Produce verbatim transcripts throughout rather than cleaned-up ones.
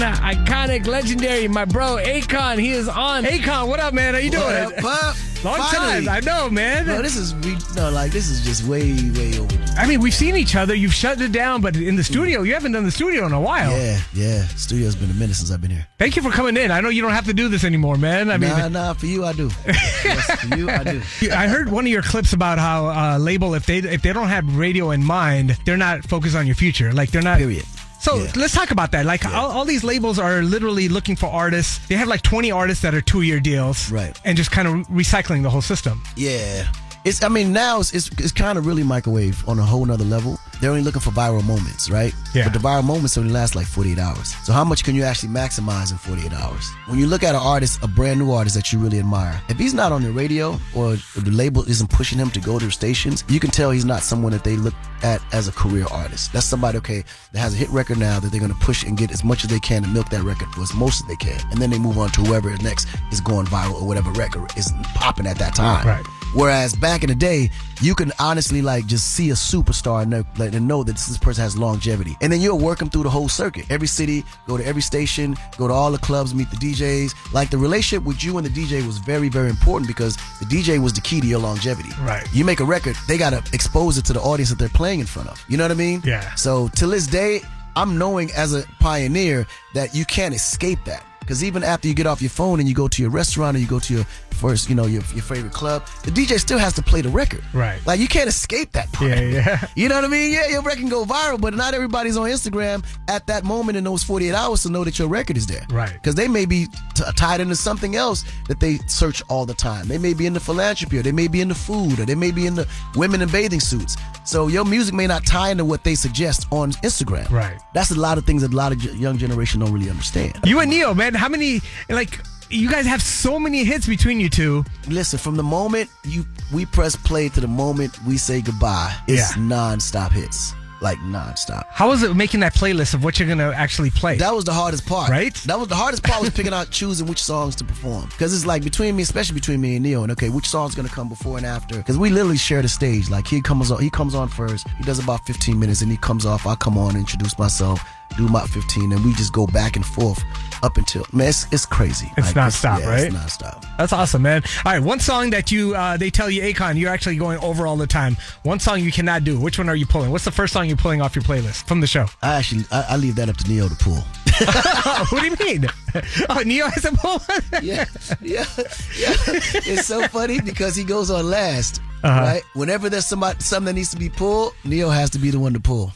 Iconic, legendary, my bro, Akon. He is on. Akon, what up, man? How you doing? What up, Pop? Long Finally. time. I know, man. No, this is we, no, like this is just way, way overdue. I mean, we've seen each other. You've shut it down, but in the studio, you haven't done the studio in a while. Yeah, yeah. Studio's been a minute since I've been here. Thank you for coming in. I know you don't have to do this anymore, man. I mean, nah, nah. For you, I do. Yes, for you, I do. I heard one of your clips about how uh, label if they if they don't have radio in mind, they're not focused on your future. Like they're not. Period. So Yeah. let's talk about that. Like Yeah. all, all these labels are literally looking for artists. They have like twenty artists that are two-year deals, Right. And just kind of recycling the whole system. Yeah. It's. I mean, now it's it's, it's kind of really microwave on a whole nother level. They're only looking for viral moments, right? Yeah. But the viral moments only last like forty-eight hours. So how much can you actually maximize in forty-eight hours? When you look at an artist, a brand new artist that you really admire, if he's not on the radio or the label isn't pushing him to go to stations, you can tell he's not someone that they look at as a career artist. That's somebody, okay, that has a hit record now that they're going to push and get as much as they can to milk that record for as most as they can. And then they move on to whoever next is going viral or whatever record is popping at that time. Right. Whereas back in the day, you can honestly like just see a superstar and know, like, and know that this person has longevity. And then you'll work them through the whole circuit. Every city, go to every station, go to all the clubs, meet the D Js. Like the relationship with you and the D J was very, very important because the D J was the key to your longevity. Right. You make a record, they got to expose it to the audience that they're playing in front of. You know what I mean? Yeah. So till this day, I'm knowing as a pioneer that you can't escape that. Because even after you get off your phone and you go to your restaurant or you go to your first, you know, your, your favorite club, the D J still has to play the record. Right. Like, you can't escape that part. Yeah, yeah. You know what I mean? Yeah, your record can go viral, but not everybody's on Instagram at that moment in those forty-eight hours to know that your record is there. Right. Because they may be t- tied into something else that they search all the time. They may be into philanthropy, or they may be into food, or they may be into women in bathing suits. So your music may not tie into what they suggest on Instagram. Right. That's a lot of things that a lot of g- young generation don't really understand. You and Neo, man, how many, like, you guys have so many hits between you two. Listen, from the moment you we press play to the moment we say goodbye, it's Yeah. non-stop hits. Like non-stop. How was it making that playlist of what you're going to actually play? That was the hardest part. Right? That was the hardest part was picking out, choosing which songs to perform. Because it's like between me, especially between me and Neo, and okay, which song's going to come before and after. Because we literally share the stage. Like he comes on, he comes on first. He does about fifteen minutes and he comes off. I come on, introduce myself, do about fifteen, and we just go back and forth up until, man, it's, it's crazy. It's nonstop, yeah, right? It's nonstop. That's awesome, man. All right, one song that you, uh, they tell you, Akon, you're actually going over all the time. One song you cannot do. Which one are you pulling? What's the first song you're pulling off your playlist from the show? I actually, I, I leave that up to Neo to pull. What do you mean? Oh, Neo has a pull? yeah, yeah, yeah. It's so funny because he goes on last. Uh-huh. Right? Whenever there's somebody something that needs to be pulled, Neo has to be the one to pull.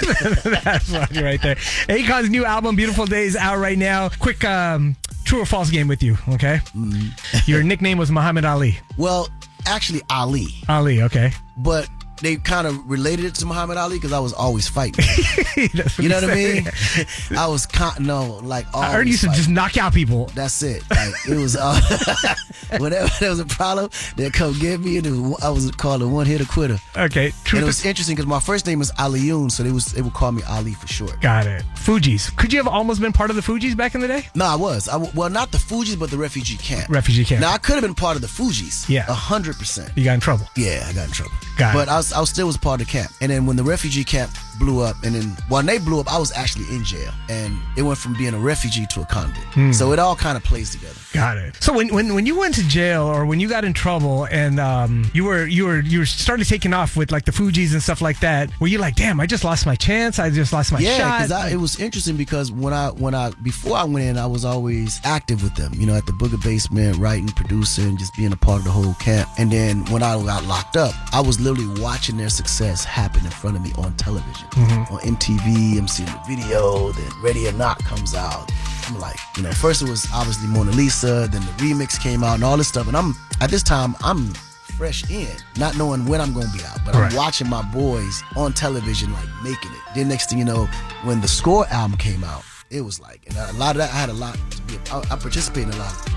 That's funny right there. Akon's new album, Beautiful Days, out right now. Quick um, true or false game with you, okay? Mm-hmm. Your nickname was Muhammad Ali. Well, actually, Ali. Ali, okay. But they kind of related it to Muhammad Ali because I was always fighting. That's what You know he what I said. mean? I was con- no, like always I heard you used to fighting. just knock out people. That's it. Like it was uh, whenever there was a problem, they'd come get me, and it was, I was called a one hitter quitter. Okay, true. And it was interesting because my first name was Aliyoon, so they was they would call me Ali for short. Got it. Fugees. Could you have almost been part of the Fugees back in the day? No, I was. I w- well, not the Fugees, but the refugee camp. Refugee camp. Now I could have been part of the Fugees. Yeah. a hundred percent. You got in trouble. Yeah, I got in trouble. Got but it. I was, I was still was part of the camp. And then when the refugee camp blew up, and then when they blew up, I was actually in jail, and it went from being a refugee to a convict. Hmm. So it all kind of plays together. Got it. So when, when when you went to jail or when you got in trouble and um, you were you were you were started taking off with like the Fugees and stuff like that, were you like, damn, I just lost my chance, I just lost my Yeah, shot? because it was interesting because when I when I before I went in, I was always active with them. You know, at the Booger Basement, writing, producing, just being a part of the whole camp. And then when I got locked up, I was literally watching their success happen in front of me on television, mm-hmm. on M T V. I'm seeing the video. Then Ready or Not comes out. I'm like, you know, first it was obviously Mona Lisa, then the remix came out and all this stuff. And I'm at this time I'm fresh in, not knowing when I'm gonna be out, but right. I'm watching my boys on television like making it. Then next thing you know, when the Score album came out, it was like, and a lot of that I had a lot to be. I, I participated in a lot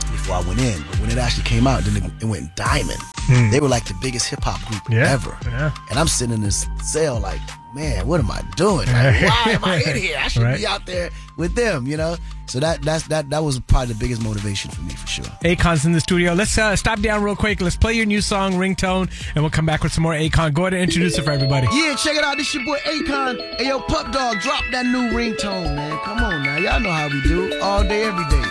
before I went in. But when it actually came out, then it, it went diamond. Mm. They were like the biggest hip hop group Yeah. ever. Yeah. And I'm sitting in this cell like, man, what am I doing? Like, why am I in here? I should Right. be out there with them, you know? So that that's that that was probably the biggest motivation for me, for sure. Akon's in the studio. Let's uh, stop down real quick. Let's play your new song, Ringtone, and we'll come back with some more Akon. Go ahead and introduce it for everybody. Yeah, check it out. This your boy Akon. Hey, yo, Pup Dog, drop that new ringtone, man. Come on now. Y'all know how we do. All day, every day.